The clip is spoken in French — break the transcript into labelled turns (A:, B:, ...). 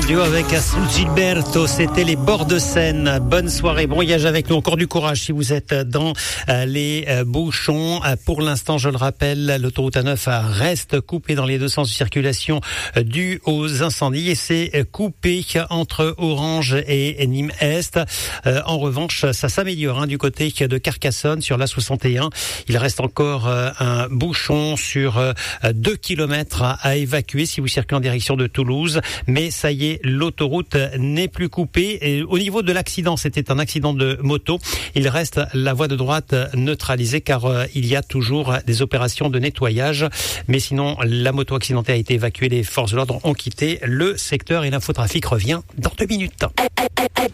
A: duo avec Gilberto, c'était les bords de Seine. Bonne soirée, bon voyage avec nous, encore du courage si vous êtes dans les bouchons. Pour l'instant, je le rappelle, l'autoroute A9 reste coupée dans les deux sens de circulation due aux incendies et c'est coupé entre Orange et Nîmes-Est. En revanche, ça s'améliore du côté de Carcassonne sur l'A61. Il reste encore un bouchon sur 2 kilomètres à évacuer si vous circulez en direction de Toulouse. Mais ça y est, l'autoroute n'est plus coupée. Et au niveau de l'accident, c'était un accident de moto. Il reste la voie de droite neutralisée car il y a toujours des opérations de nettoyage. Mais sinon, la moto accidentée a été évacuée. Les forces de l'ordre ont quitté le secteur et l'infotrafic revient dans 2 minutes.